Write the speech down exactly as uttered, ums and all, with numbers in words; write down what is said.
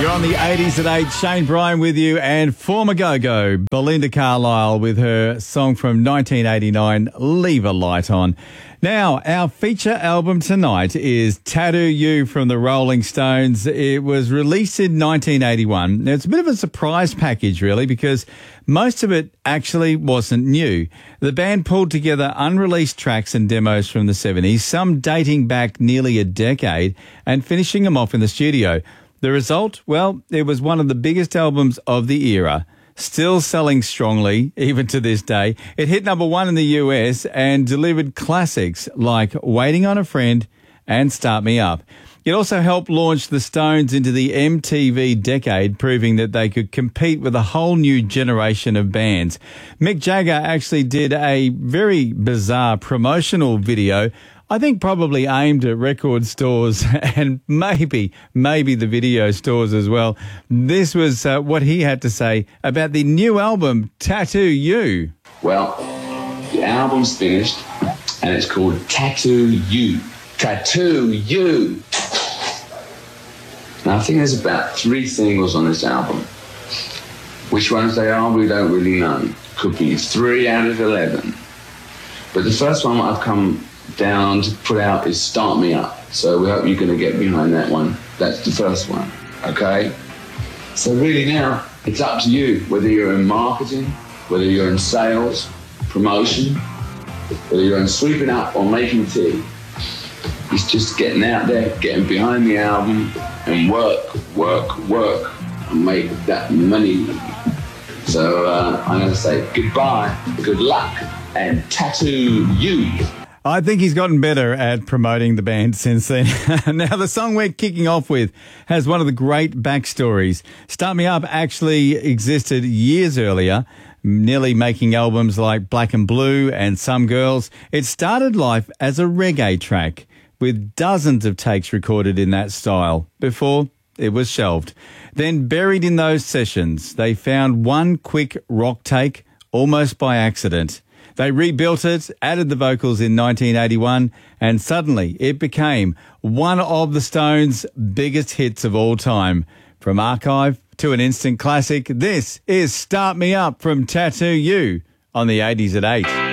You're on the eighties at eight. Shane Bryan with you, and former Go-Go Belinda Carlisle with her song from nineteen eighty-nine, Leave a Light On. Now, our feature album tonight is Tattoo You from the Rolling Stones. It was released in nineteen eighty-one. Now, it's a bit of a surprise package, really, because most of it actually wasn't new. The band pulled together unreleased tracks and demos from the seventies, some dating back nearly a decade, and finishing them off in the studio. The result? Well, it was one of the biggest albums of the era, still selling strongly even to this day. It hit number one in the U S and delivered classics like Waiting on a Friend and Start Me Up. It also helped launch the Stones into the M T V decade, proving that they could compete with a whole new generation of bands. Mick Jagger actually did a very bizarre promotional video, I think probably aimed at record stores and maybe, maybe the video stores as well. This was uh, what he had to say about the new album, Tattoo You. Well, the album's finished and it's called Tattoo You. Tattoo You. Now, I think there's about three singles on this album. Which ones they are, we don't really know. Could be three out of eleven. But the first one I've come down to put out is Start Me Up. So we hope you're going to get behind that one. That's the first one, okay? So really now, it's up to you, whether you're in marketing, whether you're in sales, promotion, whether you're in sweeping up or making tea. It's just getting out there, getting behind the album, and work, work, work, and make that money. So uh, I'm going to say goodbye, good luck, and Tattoo You. I think he's gotten better at promoting the band since then. Now, the song we're kicking off with has one of the great backstories. Start Me Up actually existed years earlier, nearly making albums like Black and Blue and Some Girls. It started life as a reggae track with dozens of takes recorded in that style before it was shelved. Then, buried in those sessions, they found one quick rock take almost by accident. They rebuilt it, added the vocals in nineteen eighty-one, and suddenly it became one of the Stones' biggest hits of all time. From archive to an instant classic, this is Start Me Up from Tattoo You on the eighties at eight.